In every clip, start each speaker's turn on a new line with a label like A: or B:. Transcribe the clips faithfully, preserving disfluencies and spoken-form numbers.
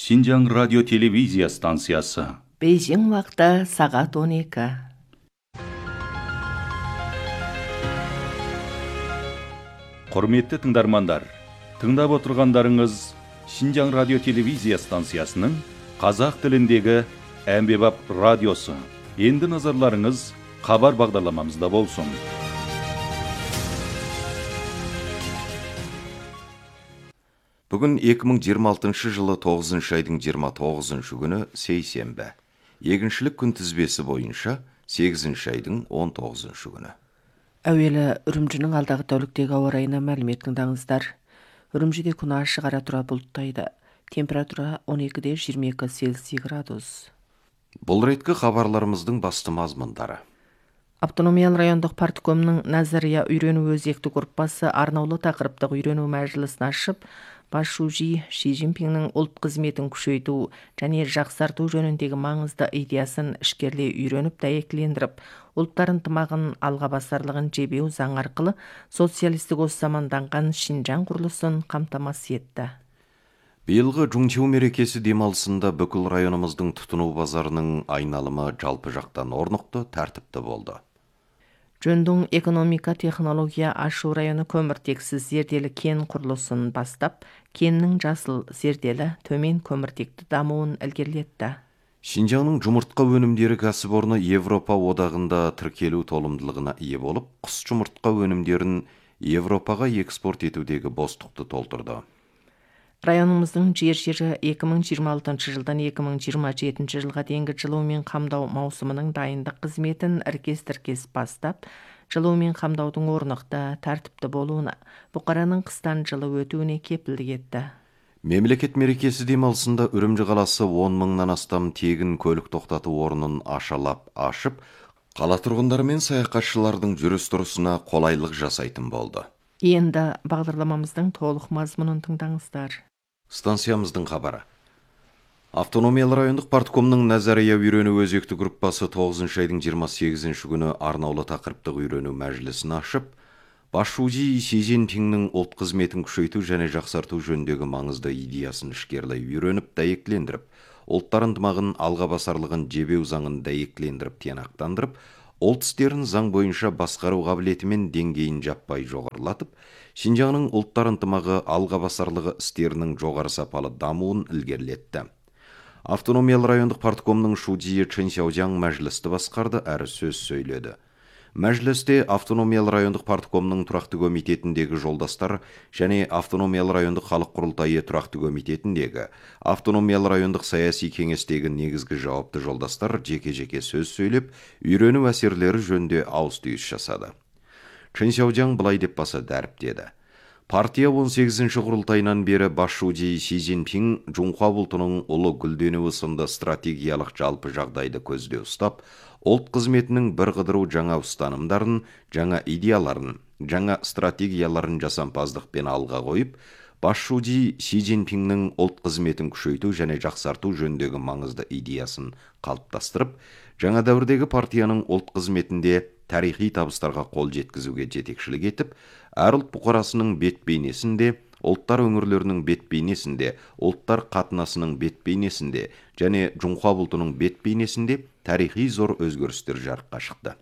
A: Шинжаң радио телевизия станциясы.
B: Бейжің уақыты сағат он екі.
A: Құрметті тыңдармандар, тыңдап отырғандарыңыз Шинжаң радио телевизия станциясының қазақ тіліндегі әмбебап радиосы. Енді назарларыңыз хабар бағдарламамызда болсын.
C: Бүгін екі мың жиырма алтыншы жылы тоғызыншы айдың жиырма тоғызыншы күні сейсенбі. Егіншілік күнтізбесі бойынша сегізінші айдың он тоғызыншы күні.
B: Әуелі Үрімжінің алдағы тәуліктегі ауа райына мәлімет тыңдаңыздар. Үрімжіде күн ашық, ара тұра бұлттайды. Температура он екіде жиырма екі Цельсий градус.
C: Бұл реткі хабарларымыздың басты мазмұндары.
B: Автономиялы райондық парткомның Назария үйрену өзекті группасы арнаулы тақырыптық үйрену мәжілісін ашып, Бас шужи Ши Цзиньпиннің ұлт қызметін күшейту және жақсарту жөніндегі маңызды идеясын ішкерлей үйреніп дәйектілендіріп, ұлттар ынтымағын алға басарлығын жебеу заң арқылы социалистік осы заманданған Шинжаң құрылысын қамтамасыз етті.
C: Биылғы Чунчжоу мерекесі демалысында бүкіл районымыздың тұтыну базарының айналымы жалпы жақтан орнықты, тәртіпті болды.
B: Жөндің экономика технология ашу районы көміртексіз зерделі кен құрылысын бастап, кеннің жасыл зерделі төмен көміртекті дамуын ілгерілетті.
C: Шинжаңның жұмыртқа өнімдері кәсіпорны Европа одағында тіркелу толымдылығына ие болып, құс жұмыртқа өнімдерін Европаға экспорт етудегі бостықты толтырды.
B: Районымыздың жер-жері екі мың жиырма алтыншы жылдан екі мың жиырма жетінші жылға дейінгі жылумен қамдау маусымының дайындық қызметін іркес-тіркес бастап, жылумен қамдаудың орнықты, тәртіпті болуына, бұқараның қыстан жылы өтуіне кепілдік етті.
C: Мемлекет мерекесі демалысында Үрімжі қаласы он мыңнан астам тегін көлік тоқтату орнын ашалап ашып, қала тұрғындары мен саяхатшылардың жүріс-тұрысына қолайлық жасайтын болды.
B: Енді бағдарламамыздың толық мазмұнын тыңдаңыздар.
C: Станциямыздың хабары. Автономиялы райондық парткомның Назария үйрену өзекті группасы тоғызыншы айдың жиырма сегізінші күні арнаулы тақырыптық үйрену мәжілісін ашып, Бас шужи Ши Цзиньпиннің ұлт қызметін күшейту және жақсарту жөніндегі маңызды идеясын ішкерлей үйреніп, дәйектілендіріп, ұлттар ынтымағын алға басарлығын жебеу заңын дәйектілендіріп, тиянақтандырып, ұлт істерін заң бойынша басқару қабілеті мен деңгейін жаппай жоғарылатып, Шинжаңның ұлттар ынтымағы алға басарлығы істерінің жоғары сапалы дамуын ілгерілетті. Автономиялы райондық парткомның шудзиі Чэн Сяожаң мәжілісті басқарды, әрі сөз сөйледі. Мәжілісте автономиялы райондық парткомның тұрақты комитетіндегі жолдастар және автономиялы райондық халық құрылтайы тұрақты комитетіндегі автономиялы райондық саяси кеңестегі негізгі жауапты жолдастар жеке-жеке сөз сөйлеп, үйрену әсерлері жөнінде ауыс-түйіс жасады. Чэн Сяожаң былай деп баса дәріптеді. Партия он сегізінші құрылтайынан бері Бас шужи Ши Цзиньпин Чунхуа бұлтының ұлы гүлденуі сынды стратегиялық жалпы жағдайды көзде ұстап, ұлт қызметінің бір қыдыру жаңа ұстанымдарын, жаңа идеяларын, жаңа стратегияларын жасампаздықпен алға қойып, Бас шужи Ши Цзиньпиннің ұлт қызметін күшейту және жақсарту жөніндегі маңызды идеясын қалыптастырып, жаңа дәуірдегі партияның ұлт қызметінде тарихи табыстарға қол жеткізуге жетекшілік етіп, әр ұлт бұқарасының бет бейнесінде, ұлттар өңірлерінің бет бейнесінде, ұлттар қатынасының бет бейнесінде және Чунхуа бұлтының бет бейнесінде тарихи зор өзгерістер жарыққа шықты.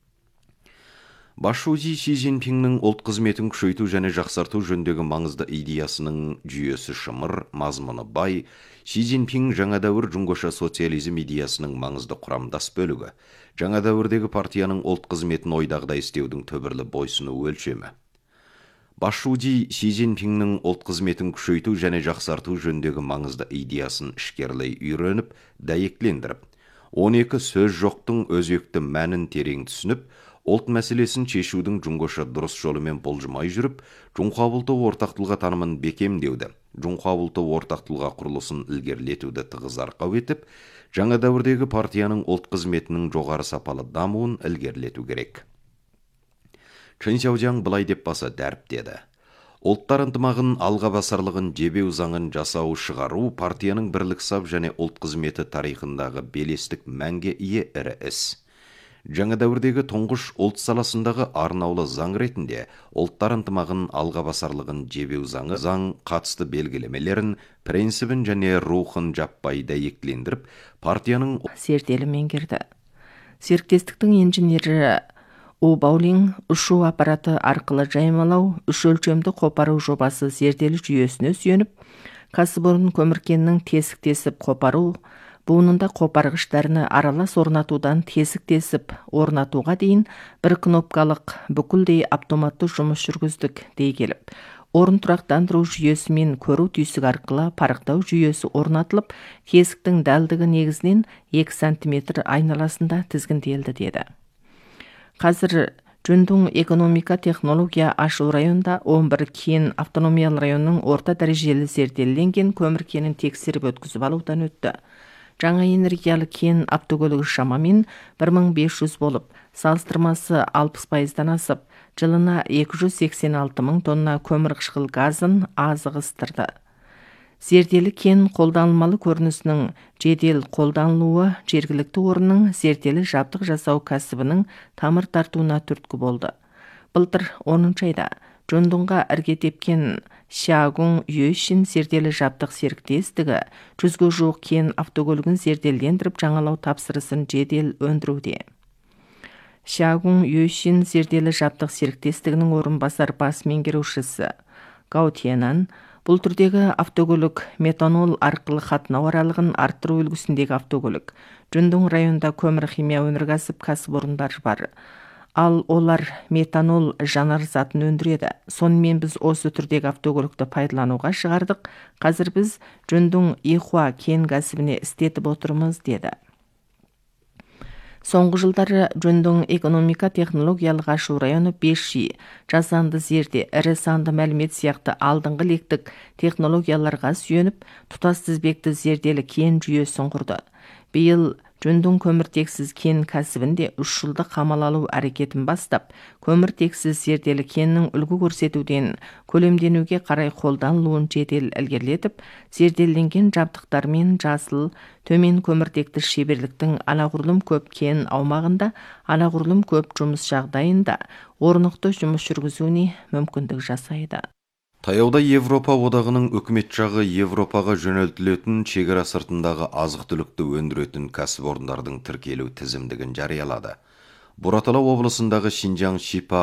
C: Бас шужи Ши Цзиньпиннің ұлт қызметін күшейту және жақсарту жөніндегі маңызды идеясының жүйесі шымыр, мазмұны бай, Ши Цзиньпин жаңа дәуір жұңғыша социализм идеясының маңызды құрамдас бөлігі, жаңа дәуірдегі партияның ұлт қызметін ойдағыдай істеудің төбірлі бойсыну өлшемі. Бас шужи Ши Цзиньпиннің ұлт қызметін күшейту және жақсарту жөніндегі маңызды идеясын ішкерлей үйреніп, дәйектілендіріп, он екі сөз жоқтың өзекті мәнін терең түсініп, ұлт мәселесін шешудің жұңғыша дұрыс жолымен болжымай жүріп, Чунхуа бұлты ортақ тұлға танымын бекемдеуді, Чунхуа бұлты ортақ тұлға құрылысын ілгерілетуді тығыз арқау етіп, жаңа дәуірдегі партияның ұлт қызметінің жоғары сапалы дамуын ілгерілету керек. Чэн Сяожаң былай деп баса дәріптеді. Ұлттар ынтымағын алға басарлығын жебеу заңын жасау шығару партияның бірлік сап және ұлт қызметі тарихындағы белестік мәнге ие ірі іс. жаңа дәуірдегі тұңғыш ұлт саласындағы арнаулы заң ретінде ұлттар ынтымағын алға басарлығын жебеу заңы заң қатысты белгілемелерін, принцибін және рухын жаппай дәйектілендіріп, партияның
B: зерделі меңгерді. Серіктестіктің инженері О. Баулинг ұшу аппараты арқылы жаймалау, үш өлшемді қопару жобасы зерделі жүйесіне сүйеніп, кәсіпорын көміркеннің тесік-тесіп қопару, буынында қопарғыштарыны аралас орнатудан тесік-тесіп орнатуға дейін бір кнопкалық бүкілдей автоматты жұмыс жүргіздік дей келіп, орын тұрақтандыру жүйесі мен көру түйсік арқылы парықтау жүйесі орнатылып, тесіктің дәлдігі негізінен екі сантиметр айналасында тізгінделді деді. Қазір Жөндің экономика технология ашу районда он бір кен автономиялы районның орта дәрежелі зерделенген көмір кенін тексеріп өткізіп алудан өтті. Жаңа энергиялы кен автокөлігі шамамен бір мың бес жүз болып, салыстырмасы алпыс пайыздан асып, жылына екі жүз сексен алты мың тонна көмір қышқыл газын азығыстырды. Зерделі кен қолданылмалы көрінісінің жедел қолданылуы жергілікті орынның зерделі жабдық жасау кәсібінің тамыр тартуына түрткі болды. Былтыр оныншы айда Жондонға ірге тепкен Шагун Юэшин зерделі жабдық серіктестігі жүзге жуық кен автокөлігін зерделендіріп жаңалау тапсырысын жедел өндіруде. Шагун Юэшин зерделі жабдық серіктестігінің орынбасар бас меңгерушісі Гау Тиенан бұл түрдегі автокөлік метанол арқылы қатынау аралығын арттыру үлгісіндегі автокөлік. Жондон районда көмір химия өнеркәсіп кәсіпорындар бар. Ал олар метанол жанар затын өндіреді. Сонымен біз осы түрдегі автокөлікті пайдалануға шығардық. Қазір біз Жондон Ихуа кен кәсібіне істетіп отырмыз деді. Соңғы жылдары Жондон экономика технологиялық ашу районы бес жи жасанды зерде, ірі санды мәлімет сияқты алдыңғы лектік технологияларға сүйеніп, тұтас тізбекті зерделі кен жүйесін құрды. Биыл Жондон көміртексіз кен кәсібінде үш жылды қамал алу әрекетін бастап, көміртексіз зерделі кеннің үлгі көрсетуден көлемденуге қарай қолданылуын жедел ілгерілетіп, зерделенген жабдықтармен жасыл, төмен көміртекті шеберліктің анағұрлым көп кен аумағында, анағұрлым көп жұмыс жағдайында орнықты жұмыс жүргізуіне мүмкіндік жасайды.
C: Таяуда Европа одағының үкімет жағы Европаға жөнелтілетін шекара сыртындағы азық-түлікті өндіретін кәсіпорындардың тіркелу тізімдігін жариялады. Буратала облысындағы Шинжаң Шипа